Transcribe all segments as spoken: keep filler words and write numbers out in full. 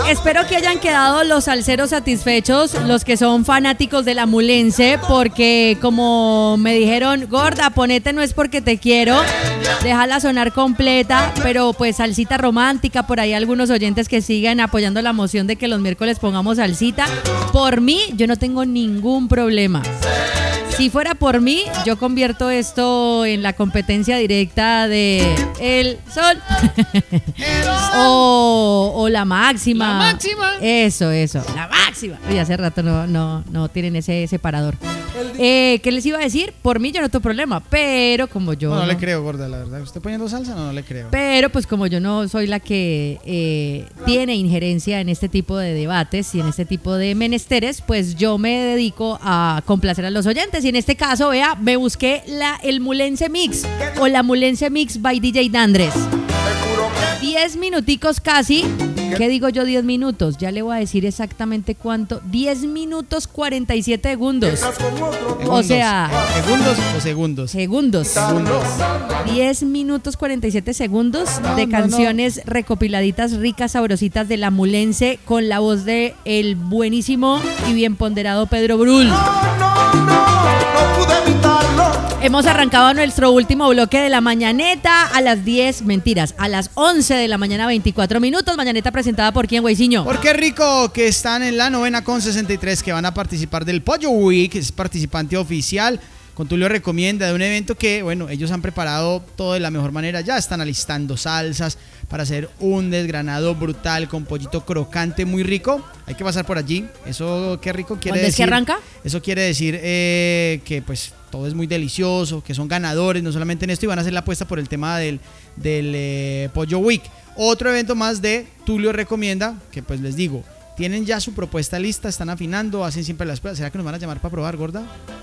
Espero que hayan quedado los salseros satisfechos, los que son fanáticos de la mulense, porque como me dijeron, gorda, ponete no es porque te quiero, déjala sonar completa, pero pues salsita romántica, por ahí algunos oyentes que siguen apoyando la moción de que los miércoles pongamos salsita. Por mí, yo no tengo ningún problema. Si fuera por mí, yo convierto esto en la competencia directa de El Sol. o, o la máxima. La máxima. Eso, eso. La máxima. Y hace rato no, no, no tienen ese separador. Eh, ¿Qué les iba a decir? Por mí yo no tengo problema, pero como yo... No, no, no le creo, gorda, la verdad. ¿Usted poniendo salsa? No, no le creo. Pero pues como yo no soy la que eh, tiene injerencia en este tipo de debates y en este tipo de menesteres, pues yo me dedico a complacer a los oyentes. Y en este caso, vea, me busqué la, el Mulense Mix o la Mulense Mix by D J Dandres. Diez minuticos casi. ¿Qué digo yo? Diez minutos. Ya le voy a decir exactamente cuánto. Diez minutos cuarenta y siete segundos. Segundos. O sea... ¿Segundos o segundos? Segundos. Segundos. diez minutos cuarenta y siete segundos de canciones recopiladitas ricas, sabrositas de la mulense con la voz de el buenísimo y bien ponderado Pedro Brul. Hemos arrancado nuestro último bloque de la mañaneta a las diez, mentiras, a las once de la mañana, veinticuatro minutos. Mañaneta presentada por quién, Güeyciño. Por qué rico que están en la novena con sesenta y tres, que van a participar del Pollo Week, es participante oficial. Con Tulio Recomienda, de un evento que, bueno, ellos han preparado todo de la mejor manera. Ya están alistando salsas para hacer un desgranado brutal con pollito crocante muy rico. Hay que pasar por allí. Eso, qué rico quiere decir. ¿Dónde es que arranca? Eso quiere decir eh, que, pues, todo es muy delicioso, que son ganadores, no solamente en esto, y van a hacer la apuesta por el tema del, del eh, Pollo Week. Otro evento más de Tulio Recomienda, que, pues, les digo, tienen ya su propuesta lista, están afinando, hacen siempre las pruebas. ¿Será que nos van a llamar para probar, gorda?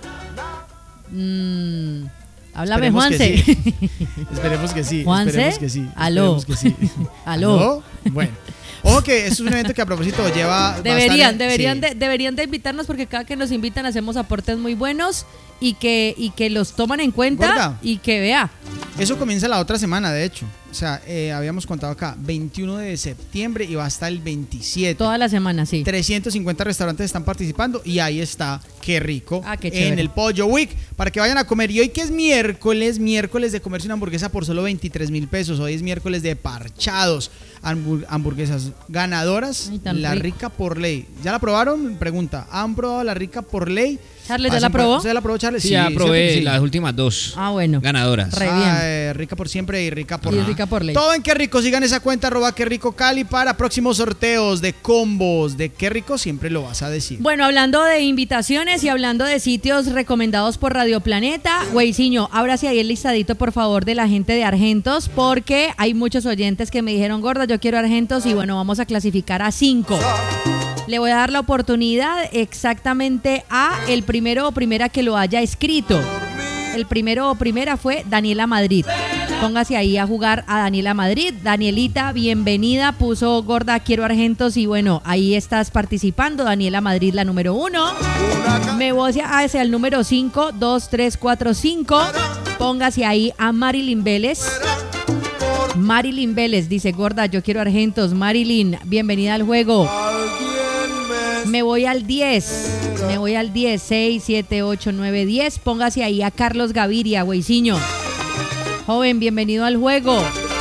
Mm, háblame, Esperemos Juanse. Que sí. Esperemos que sí. ¿Juanse? Esperemos que sí. Aló. Esperemos que sí. Aló. ¿Aló? Bueno. Ojo que esto es un evento que a propósito lleva... Deberían, bastante, deberían, sí. de, deberían de invitarnos porque cada que nos invitan hacemos aportes muy buenos y que, y que los toman en cuenta. Gorda. Y que vea. Eso comienza la otra semana, de hecho. O sea, eh, habíamos contado acá, veintiuno de septiembre y va hasta el veintisiete. Toda la semana, sí. trescientos cincuenta restaurantes están participando y ahí está, qué rico, ah, qué en el Pollo Week, para que vayan a comer. Y hoy que es miércoles, miércoles de comerse una hamburguesa por solo veintitrés mil pesos. Hoy es miércoles de parchados, Hambur- hamburguesas ganadoras. Ay, la rico. Rica por ley. ¿Ya la probaron? Pregunta, ¿han probado la Rica por ley? ¿Charles ya la probó? ¿Usted la probó, Charles? Sí, sí ya probé sí. las últimas dos. Ah, bueno. Ganadoras. Re bien. Ah, eh, rica por siempre y rica por, y rica por ley. Todo en Qué Rico. Sigan esa cuenta, arroba Qué Rico Cali, para próximos sorteos de combos de Qué Rico. Siempre lo vas a decir. Bueno, hablando de invitaciones y hablando de sitios recomendados por Radio Planeta, Güeyciño, ábrase ahí el listadito, por favor, de la gente de Argentos, porque hay muchos oyentes que me dijeron, gorda, yo quiero Argentos, y bueno, vamos a clasificar a cinco. Le voy a dar la oportunidad exactamente a el primero o primera que lo haya escrito. El primero o primera fue Daniela Madrid. Póngase ahí a jugar a Daniela Madrid. Danielita, bienvenida. Puso gorda, quiero Argentos. Y bueno, ahí estás participando. Daniela Madrid, la número uno. Me voy hacia el número cinco, dos, tres, cuatro, cinco. Póngase ahí a Marilyn Vélez. Marilyn Vélez dice, gorda, yo quiero Argentos. Marilyn, bienvenida al juego. Me voy al diez. Me voy al diez, seis, siete, ocho, nueve, diez. Póngase ahí a Carlos Gaviria, Güeyciño. Joven, bienvenido al juego.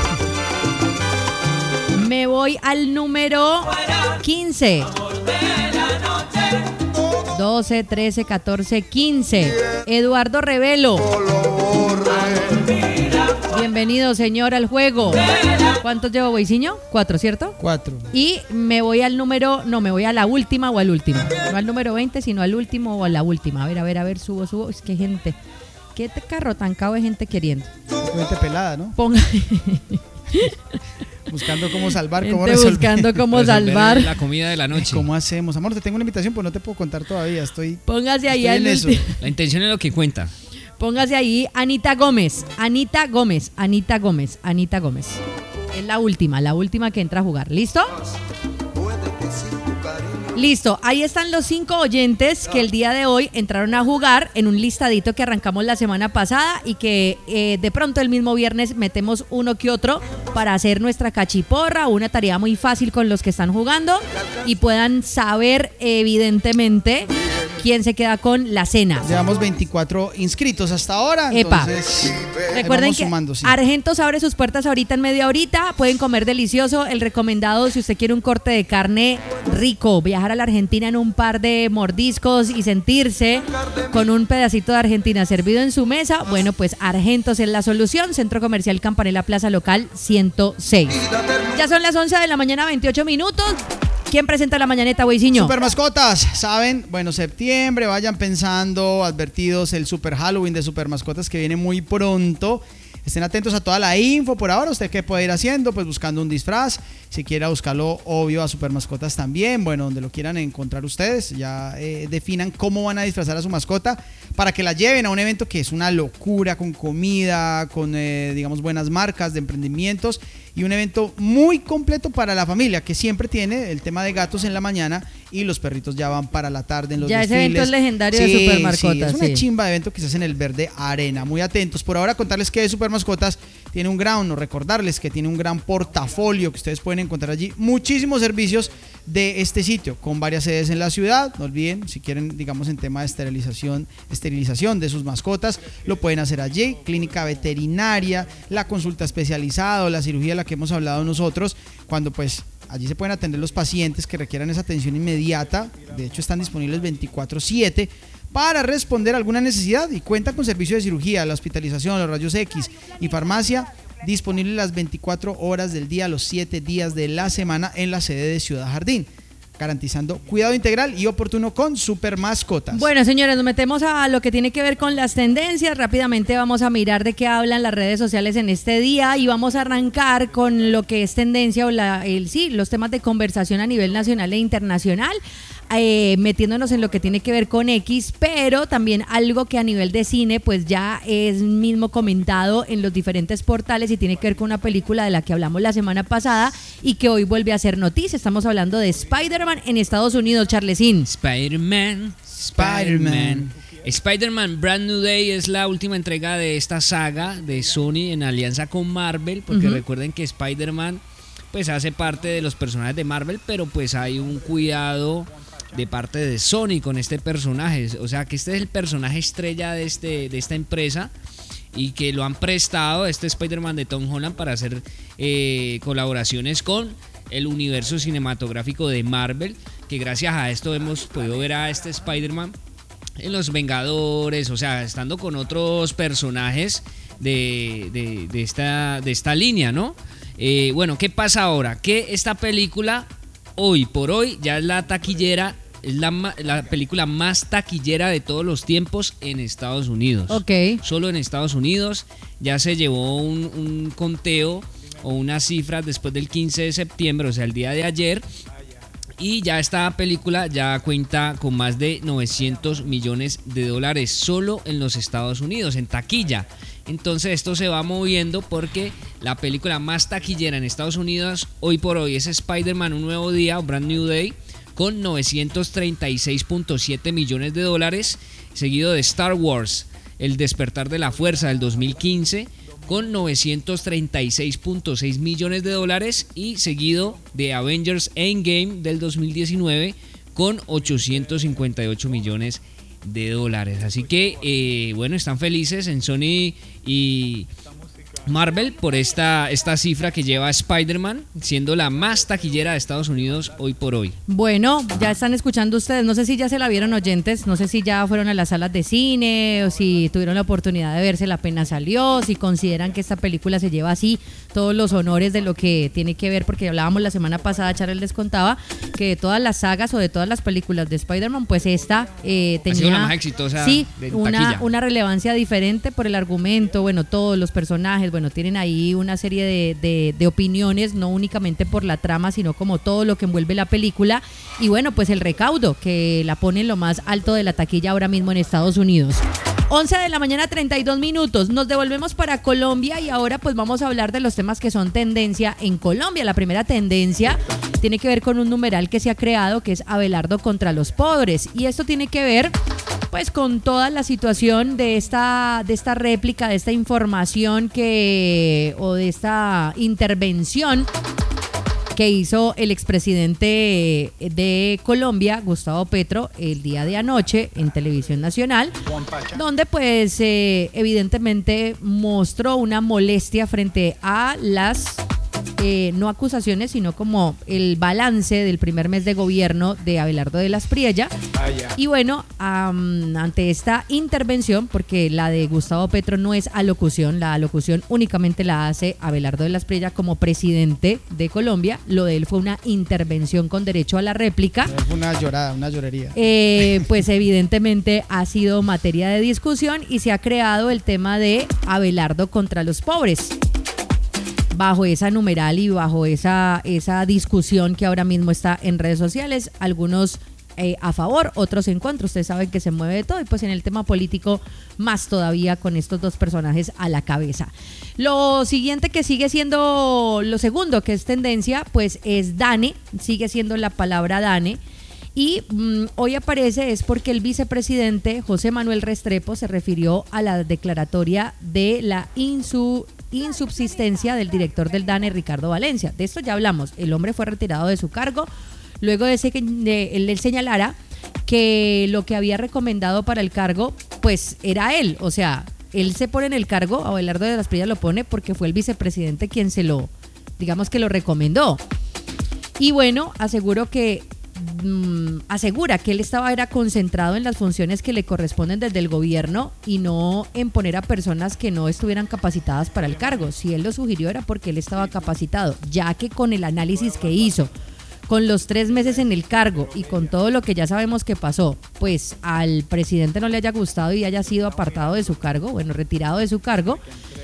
Me voy al número quince. doce, trece, catorce, quince. Eduardo Revelo. Bienvenido, señor, al juego. ¿Cuántos llevo, Güeyciño? Cuatro, ¿cierto? Cuatro. Y me voy al número, no, me voy a la última o al último. No al número veinte, sino al último o a la última. A ver, a ver, a ver, subo, subo. Es que gente, qué carro tan cabo de gente queriendo. Gente pelada, ¿no? Ponga. Buscando cómo salvar, gente cómo resolver. buscando cómo salvar. La comida de la noche. ¿Cómo hacemos? Amor, te tengo una invitación, pues no te puedo contar todavía. Estoy. Póngase ahí estoy en eso. La intención es lo que cuenta. Póngase ahí Anita Gómez, Anita Gómez, Anita Gómez, Anita Gómez. Es la última, la última que entra a jugar. ¿Listo? Listo, ahí están los cinco oyentes que el día de hoy entraron a jugar en un listadito que arrancamos la semana pasada y que eh, de pronto el mismo viernes metemos uno que otro para hacer nuestra cachiporra, una tarea muy fácil con los que están jugando y puedan saber evidentemente quién se queda con la cena. Llevamos veinticuatro inscritos hasta ahora. Epa. Entonces, recuerden vamos que sumando, sí. Argentos abre sus puertas ahorita en media horita. Pueden comer delicioso. El recomendado, si usted quiere un corte de carne rico, viajar a la Argentina en un par de mordiscos y sentirse con un pedacito de Argentina servido en su mesa, bueno, pues Argentos es la solución. Centro Comercial Campanella, Plaza Local ciento seis. Ya son las once de la mañana, veintiocho minutos. ¿Quién presenta la mañaneta, Weissiño? Super mascotas, ¿saben? Bueno, septiembre, vayan pensando, advertidos, el Super Halloween de Super Mascotas que viene muy pronto. Estén atentos a toda la info por ahora. ¿Usted qué puede ir haciendo? Pues buscando un disfraz. Si quiere buscarlo, obvio, a Super Mascotas también. Bueno, donde lo quieran encontrar ustedes. Ya eh, definan cómo van a disfrazar a su mascota para que la lleven a un evento que es una locura, con comida, con, eh, digamos, buenas marcas de emprendimientos. Y un evento muy completo para la familia, que siempre tiene el tema de gatos en la mañana y los perritos ya van para la tarde en los ya desfiles. ese evento es legendario sí, de Super Mascotas. Sí, es una sí. chimba de evento que se hace en el Verde Arena. Muy atentos. Por ahora contarles que Super Mascotas tiene un gran, o recordarles que tiene un gran portafolio que ustedes pueden encontrar allí. Muchísimos servicios de este sitio, con varias sedes en la ciudad. No olviden, si quieren, digamos, en tema de esterilización, esterilización de sus mascotas, lo pueden hacer allí. Clínica veterinaria, la consulta especializada, la cirugía de la que hemos hablado nosotros, cuando pues allí se pueden atender los pacientes que requieran esa atención inmediata. De hecho, están disponibles veinticuatro siete para responder a alguna necesidad y cuentan con servicio de cirugía, la hospitalización, los rayos X y farmacia disponible las veinticuatro horas del día, los siete días de la semana en la sede de Ciudad Jardín, garantizando cuidado integral y oportuno con Super Mascotas. Bueno, señores, nos metemos a lo que tiene que ver con las tendencias. Rápidamente vamos a mirar de qué hablan las redes sociales en este día y vamos a arrancar con lo que es tendencia o la, el, sí, los temas de conversación a nivel nacional e internacional. Eh, metiéndonos en lo que tiene que ver con X, pero también algo que a nivel de cine pues ya es mismo comentado en los diferentes portales y tiene que ver con una película de la que hablamos la semana pasada y que hoy vuelve a ser noticia. Estamos hablando de Spider-Man en Estados Unidos, Charlesín. Spider-Man, Spider-Man. Spider-Man Brand New Day es la última entrega de esta saga de Sony en alianza con Marvel, porque uh-huh. recuerden que Spider-Man pues hace parte de los personajes de Marvel, pero pues hay un cuidado de parte de Sony con este personaje, o sea que este es el personaje estrella de, este, de esta empresa y que lo han prestado, este Spider-Man de Tom Holland, para hacer eh, colaboraciones con el universo cinematográfico de Marvel, que gracias a esto hemos podido ver a este Spider-Man en Los Vengadores, o sea, estando con otros personajes de, de, de, esta, de esta línea, ¿no? Eh, bueno, ¿qué pasa ahora? Que esta película, hoy por hoy, ya es la taquillera, es la, la película más taquillera de todos los tiempos en Estados Unidos. Ok. Solo en Estados Unidos ya se llevó un, un conteo o unas cifras después del quince de septiembre, o sea, el día de ayer. Y ya esta película ya cuenta con más de novecientos millones de dólares solo en los Estados Unidos, en taquilla. Entonces esto se va moviendo porque la película más taquillera en Estados Unidos hoy por hoy es Spider-Man Un Nuevo Día, o Brand New Day, con novecientos treinta y seis punto siete millones de dólares, seguido de Star Wars, El Despertar de la Fuerza del dos mil quince, con novecientos treinta y seis punto seis millones de dólares, y seguido de Avengers Endgame del dos mil diecinueve con ochocientos cincuenta y ocho millones de dólares. Así que eh, bueno, están felices en Sony y Marvel por esta, esta cifra que lleva Spider-Man, siendo la más taquillera de Estados Unidos hoy por hoy. Bueno, ya están escuchando ustedes, no sé si ya se la vieron, oyentes, no sé si ya fueron a las salas de cine o si tuvieron la oportunidad de verse, la pena salió, si consideran que esta película se lleva así todos los honores de lo que tiene que ver, porque hablábamos la semana pasada, Charles les contaba que de todas las sagas o de todas las películas de Spider-Man, pues esta eh, tenía, ha sido la más exitosa, sí, de una, una relevancia diferente por el argumento, bueno, todos los personajes, bueno, tienen ahí una serie de, de, de opiniones, no únicamente por la trama, sino como todo lo que envuelve la película, y bueno, pues el recaudo que la pone en lo más alto de la taquilla ahora mismo en Estados Unidos. once de la mañana, treinta y dos minutos. Nos devolvemos para Colombia y ahora pues vamos a hablar de los temas que son tendencia en Colombia. La primera tendencia tiene que ver con un numeral que se ha creado, que es Abelardo contra los pobres. Y esto tiene que ver pues con toda la situación de esta, de esta réplica, de esta información que o de esta intervención que hizo el expresidente de Colombia, Gustavo Petro, el día de anoche en Televisión Nacional, donde pues eh, evidentemente mostró una molestia frente a las eh, no acusaciones, sino como el balance del primer mes de gobierno de Abelardo de las Priella. Y bueno, um, ante esta intervención, porque la de Gustavo Petro no es alocución, la alocución únicamente la hace Abelardo de las Priella como presidente de Colombia, lo de él fue una intervención con derecho a la réplica. Fue una llorada, una llorería. Eh, pues evidentemente ha sido materia de discusión y se ha creado el tema de Abelardo contra los pobres. Bajo esa numeral y bajo esa, esa discusión que ahora mismo está en redes sociales, algunos eh, a favor, otros en contra. Ustedes saben que se mueve de todo y pues en el tema político más todavía con estos dos personajes a la cabeza. Lo siguiente que sigue siendo, lo segundo que es tendencia, pues es Dane, sigue siendo la palabra Dane. Y mmm, hoy aparece es porque el vicepresidente José Manuel Restrepo se refirió a la declaratoria de la insu insubsistencia del director del DANE, Ricardo Valencia. De esto ya hablamos. El hombre fue retirado de su cargo luego de, ese que de, él, él señalara que lo que había recomendado para el cargo pues era él. O sea, él se pone en el cargo, Abelardo de las Priella lo pone porque fue el vicepresidente quien se lo, digamos que lo recomendó. Y bueno, aseguro que asegura que él estaba era concentrado en las funciones que le corresponden desde el gobierno y no en poner a personas que no estuvieran capacitadas para el cargo. Si él lo sugirió era porque él estaba capacitado, ya que con el análisis que hizo, con los tres meses en el cargo y con todo lo que ya sabemos que pasó, pues al presidente no le haya gustado y haya sido apartado de su cargo, bueno, retirado de su cargo,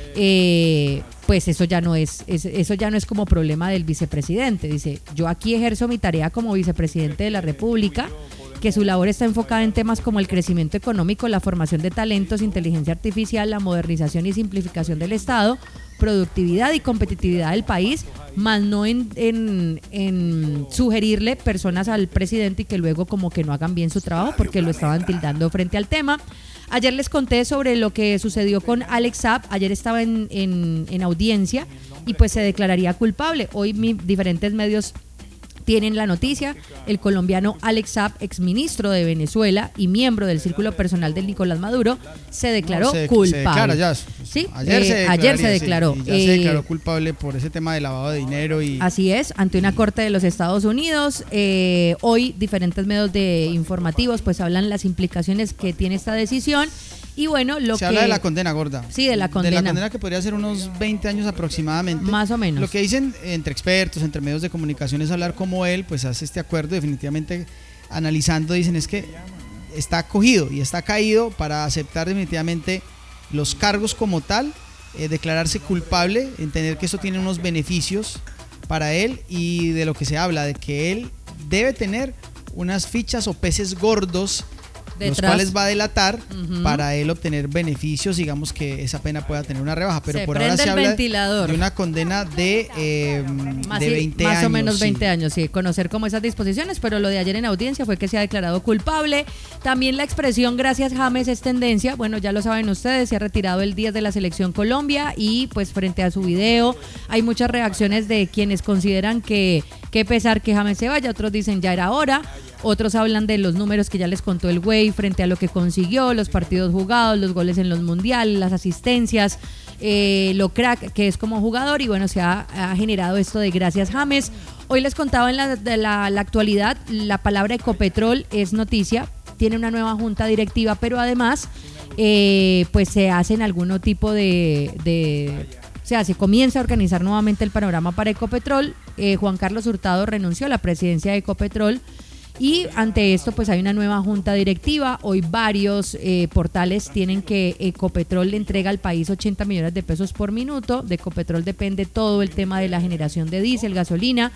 eh, pues eso ya no es, es eso ya no es como problema del vicepresidente. Dice, yo aquí ejerzo mi tarea como vicepresidente de la República, que su labor está enfocada en temas como el crecimiento económico, la formación de talentos, inteligencia artificial, la modernización y simplificación del Estado, productividad y competitividad del país, más no en, en, en sugerirle personas al presidente y que luego como que no hagan bien su trabajo porque lo estaban tildando frente al tema. Ayer les conté sobre lo que sucedió con Alex Saab. Ayer estaba en, en, en audiencia y pues se declararía culpable. Hoy mi, diferentes medios tienen la noticia. El colombiano Alex Saab, exministro de Venezuela y miembro del círculo personal de Nicolás Maduro, se declaró no, se, culpable. Se declara ya. Sí, ayer, eh, se ayer se declaró. Sí, ya eh, se declaró culpable por ese tema de lavado de dinero. Y así es, ante una corte de los Estados Unidos. Eh, hoy diferentes medios de informativos pues hablan las implicaciones que tiene esta decisión. Y bueno, lo se que... habla de la condena, gorda. Sí, de la condena. De la condena que podría ser unos veinte años aproximadamente. Más o menos. Lo que dicen entre expertos, entre medios de comunicación es hablar como él, pues hace este acuerdo definitivamente analizando, dicen es que está cogido y está caído para aceptar definitivamente los cargos como tal, eh, declararse culpable, entender que eso tiene unos beneficios para él y de lo que se habla, de que él debe tener unas fichas o peces gordos detrás, los cuales va a delatar uh-huh. para él obtener beneficios, digamos que esa pena pueda tener una rebaja, pero se por ahora se habla ventilador. de una condena de, eh, más de veinte más años. Más o menos veinte sí. años, sí, conocer como esas disposiciones, pero lo de ayer en audiencia fue que se ha declarado culpable. También la expresión gracias James es tendencia, bueno, ya lo saben ustedes, se ha retirado el día de la selección Colombia y pues frente a su video hay muchas reacciones de quienes consideran que qué pesar que James se vaya, otros dicen ya era hora. Otros hablan de los números que ya les contó el güey frente a lo que consiguió, los partidos jugados, los goles en los mundiales, las asistencias, eh, lo crack que es como jugador y bueno, se ha, ha generado esto de gracias James. Hoy les contaba en la, de la, la actualidad, la palabra Ecopetrol es noticia, tiene una nueva junta directiva, pero además eh, pues se hacen algún tipo de... de O sea, se comienza a organizar nuevamente el panorama para Ecopetrol. Eh, Juan Carlos Hurtado renunció a la presidencia de Ecopetrol y ante esto pues hay una nueva junta directiva. Hoy varios eh, portales tienen que Ecopetrol le entrega al país ochenta millones de pesos por minuto. De Ecopetrol depende todo el tema de la generación de diésel, gasolina.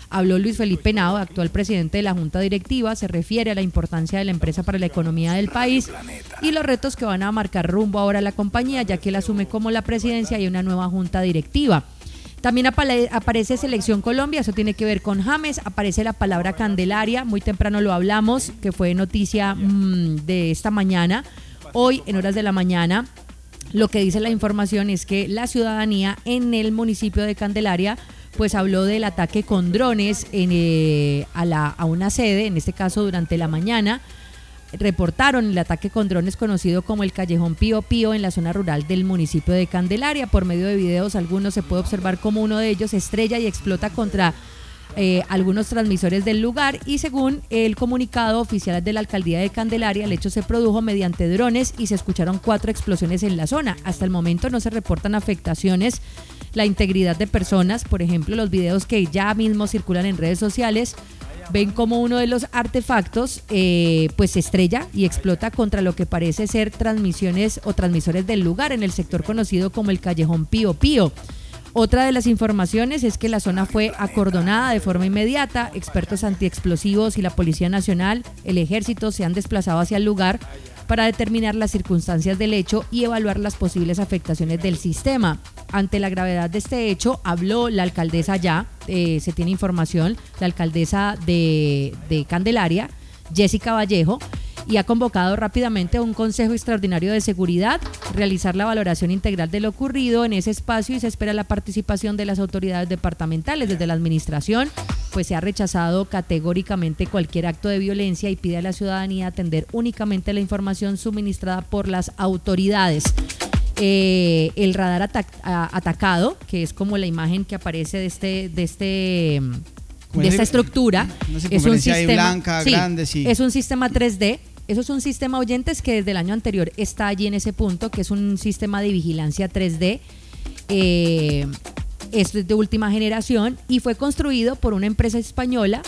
Habló Luis Felipe Henao, actual presidente de la Junta Directiva, se refiere a la importancia de la empresa para la economía del país y los retos que van a marcar rumbo ahora a la compañía, ya que él asume como la presidencia y una nueva Junta Directiva. También apale- aparece Selección Colombia, eso tiene que ver con James, aparece la palabra Candelaria, muy temprano lo hablamos, que fue noticia mmm, de esta mañana, hoy en horas de la mañana. Lo que dice la información es que la ciudadanía en el municipio de Candelaria pues habló del ataque con drones en, eh, a, la, a una sede, en este caso durante la mañana. Reportaron el ataque con drones conocido como el Callejón Pío Pío en la zona rural del municipio de Candelaria. Por medio de videos algunos se puede observar cómo uno de ellos estrella y explota contra eh, algunos transmisores del lugar, y según el comunicado oficial de la alcaldía de Candelaria, el hecho se produjo mediante drones y se escucharon cuatro explosiones en la zona. Hasta el momento no se reportan afectaciones, la integridad de personas. Por ejemplo, los videos que ya mismo circulan en redes sociales ven como uno de los artefactos eh, pues se estrella y explota contra lo que parece ser transmisiones o transmisores del lugar en el sector conocido como el Callejón Pío Pío. Otra de las informaciones es que la zona fue acordonada de forma inmediata. Expertos antiexplosivos y la Policía Nacional, el Ejército se han desplazado hacia el lugar para determinar las circunstancias del hecho y evaluar las posibles afectaciones del sistema. Ante la gravedad de este hecho, habló la alcaldesa ya, eh, se tiene información, la alcaldesa de, de Candelaria, Jessica Vallejo, y ha convocado rápidamente un consejo extraordinario de seguridad, realizar la valoración integral de lo ocurrido en ese espacio, y se espera la participación de las autoridades departamentales. Desde la administración pues se ha rechazado categóricamente cualquier acto de violencia y pide a la ciudadanía atender únicamente la información suministrada por las autoridades. Eh, el radar atac- a- atacado, que es como la imagen que aparece de este de este de esta estructura, es un sistema blanca, sí, grande, sí. es un sistema tres D. Eso es un sistema, oyentes, que desde el año anterior está allí en ese punto, que es un sistema de vigilancia tres D. Eh, esto es de última generación y fue construido por una empresa española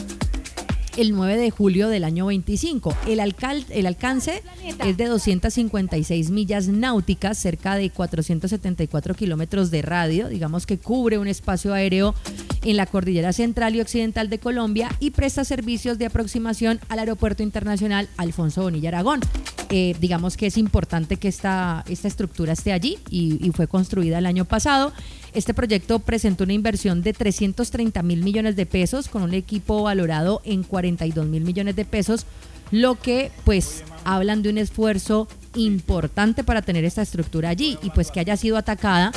el nueve de julio del año veinticinco. El, alcal- el alcance es de doscientas cincuenta y seis millas náuticas, cerca de cuatrocientos setenta y cuatro kilómetros de radio. Digamos que cubre un espacio aéreo en la cordillera central y occidental de Colombia y presta servicios de aproximación al Aeropuerto Internacional Alfonso Bonilla Aragón. Eh, digamos que es importante que esta, esta estructura esté allí y, y fue construida el año pasado. Este proyecto presentó una inversión de trescientos treinta mil millones de pesos con un equipo valorado en cuarenta y dos mil millones de pesos, lo que pues hablan de un esfuerzo importante para tener esta estructura allí, y pues que haya sido atacada,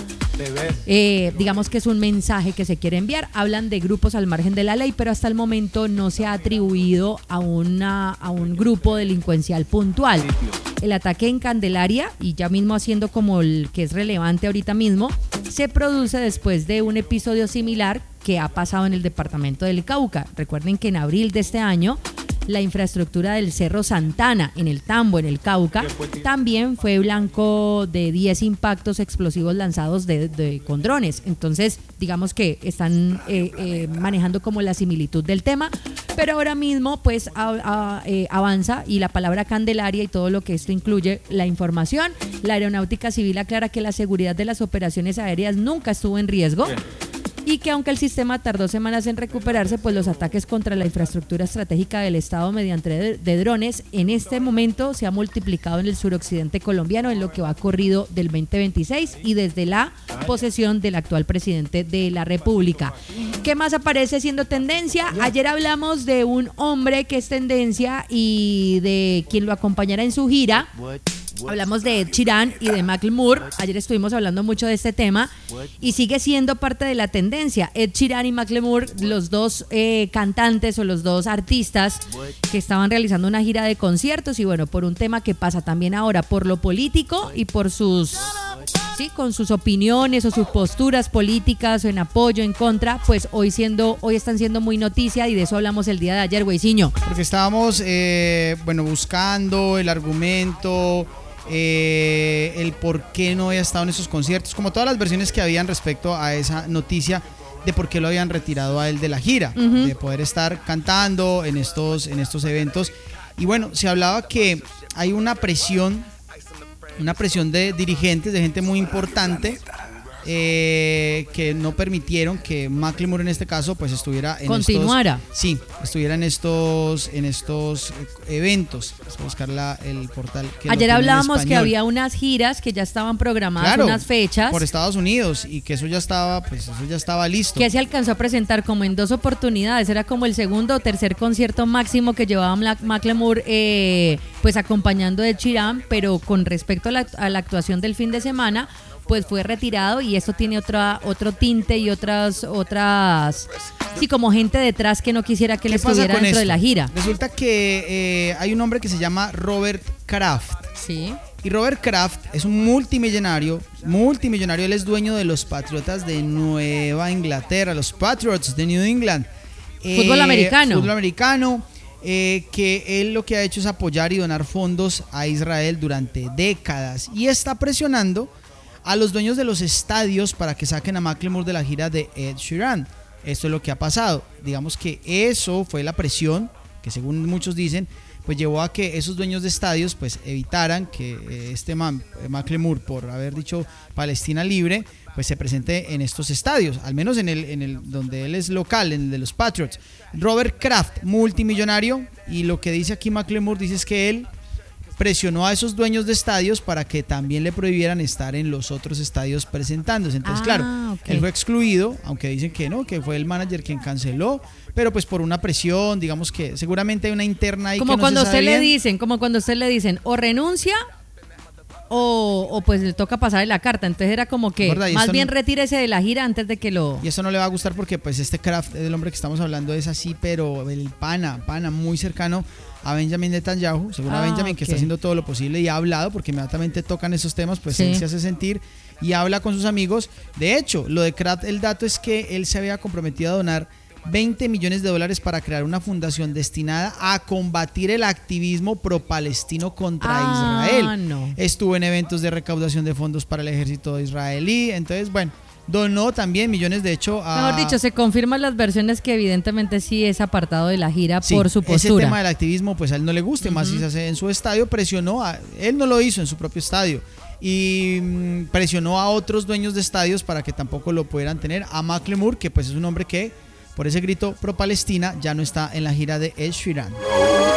eh, digamos que es un mensaje que se quiere enviar. Hablan de grupos al margen de la ley, pero hasta el momento no se ha atribuido a, una, a un grupo delincuencial puntual. El ataque en Candelaria, y ya mismo haciendo como el que es relevante ahorita mismo, se produce después de un episodio similar que ha pasado en el departamento del Cauca. Recuerden que en abril de este año la infraestructura del Cerro Santana en el Tambo, en el Cauca, también fue blanco de diez impactos explosivos lanzados de, de, con drones. Entonces, digamos que están eh, eh, manejando como la similitud del tema, pero ahora mismo pues a, a, eh, avanza, y la palabra Candelaria y todo lo que esto incluye, la información. La Aeronáutica Civil aclara que la seguridad de las operaciones aéreas nunca estuvo en riesgo, y que aunque el sistema tardó semanas en recuperarse, pues los ataques contra la infraestructura estratégica del Estado mediante de, de drones en este momento se ha multiplicado en el suroccidente colombiano en lo que va corrido del veinte veintiséis y desde la posesión del actual presidente de la República. ¿Qué más aparece siendo tendencia? Ayer hablamos de un hombre que es tendencia y de quien lo acompañará en su gira. Hablamos de Ed Sheeran y de Macklemore. Ayer estuvimos hablando mucho de este tema y sigue siendo parte de la tendencia. Ed Sheeran y Macklemore, los dos eh, cantantes o los dos artistas que estaban realizando una gira de conciertos, y bueno, por un tema que pasa también ahora, por lo político y por sus... sí, con sus opiniones o sus posturas políticas o en apoyo, en contra, pues hoy siendo hoy están siendo muy noticia, y de eso hablamos el día de ayer, Güeyciño. Porque estábamos, eh, bueno, buscando el argumento, eh, el por qué no había estado en esos conciertos, como todas las versiones que habían respecto a esa noticia de por qué lo habían retirado a él de la gira, uh-huh. de poder estar cantando en estos, en estos eventos. Y bueno, se hablaba que hay una presión, una presión de dirigentes, de gente muy importante, eh, que no permitieron que Macklemore en este caso pues estuviera en continuara. estos, sí, estuviera en estos en estos eventos. Vamos a buscar la, el portal que Ayer lo tiene en hablábamos que español. había unas giras que ya estaban programadas, Claro, unas fechas por Estados Unidos y que eso ya estaba, pues eso ya estaba listo. que se alcanzó a presentar como en dos oportunidades, era como el segundo o tercer concierto máximo que llevaba Mac- Macklemore eh, pues acompañando de Sheeran, pero con respecto a la, a la actuación del fin de semana pues fue retirado y esto tiene otra otro tinte y otras otras sí, como gente detrás que no quisiera que él ¿Qué pasa estuviera con dentro esto? de la gira. Resulta que eh, hay un hombre que se llama Robert Kraft. Sí. Y Robert Kraft es un multimillonario, multimillonario, él es dueño de los Patriotas de Nueva Inglaterra, los Patriots de New England. Fútbol Eh, americano. Fútbol americano, eh, que él lo que ha hecho es apoyar y donar fondos a Israel durante décadas y está presionando a los dueños de los estadios para que saquen a Macklemore de la gira de Ed Sheeran. Esto es lo que ha pasado. Digamos que eso fue la presión que según muchos dicen pues llevó a que esos dueños de estadios pues evitaran que eh, este man, eh, Macklemore, por haber dicho Palestina libre, pues se presente en estos estadios, al menos en el, en el donde él es local, en el de los Patriots. Robert Kraft, multimillonario, y lo que dice aquí Macklemore dice es que él presionó a esos dueños de estadios para que también le prohibieran estar en los otros estadios presentándose. Entonces, Ah, claro, ok. él fue excluido, aunque dicen que no, que fue el manager quien canceló, pero pues por una presión, digamos que seguramente hay una interna ahí Como que no cuando se a sabe usted le bien. dicen, como cuando a usted le dicen o renuncia o, o pues le toca pasarle la carta. Entonces era como que ¿Verdad? Y más esto bien no- retírese de la gira antes de que lo... Y eso no le va a gustar porque pues este Kraft, el hombre que estamos hablando, es así, pero el pana, pana muy cercano a Benjamin Netanyahu, según a Ah, Benjamin, que ok. está haciendo todo lo posible y ha hablado, porque inmediatamente tocan esos temas, pues Sí. él se hace sentir y habla con sus amigos. De hecho, lo de Kraft, el dato es que él se había comprometido a donar veinte millones de dólares para crear una fundación destinada a combatir el activismo pro-palestino contra Ah, Israel. no. Estuvo en eventos de recaudación de fondos para el ejército israelí, entonces, bueno, donó también millones, de hecho, a... Mejor dicho, se confirman las versiones que evidentemente sí es apartado de la gira Sí, por su ese postura. tema del activismo, pues a él no le guste, más si se hace en su estadio, presionó a, él no lo hizo en su propio estadio y mm, presionó a otros dueños de estadios para que tampoco lo pudieran tener, a Macklemore, que pues es un hombre que por ese grito pro Palestina ya no está en la gira de Ed Sheeran.